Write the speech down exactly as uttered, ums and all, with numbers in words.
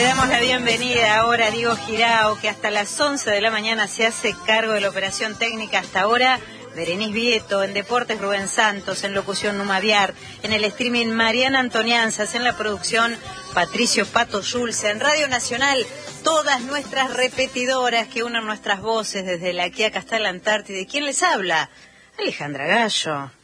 damos la bienvenida ahora a Diego Girao, que hasta las once de la mañana se hace cargo de la operación técnica. Hasta ahora, Berenice Vieto, en Deportes Rubén Santos, en locución Numa Viar, en el streaming Mariana Antonianzas, en la producción Patricio Pato Schulze, en Radio Nacional, todas nuestras repetidoras que unen nuestras voces desde la Quiaca hasta la Antártida. ¿Y quién les habla? Alejandra Gallo.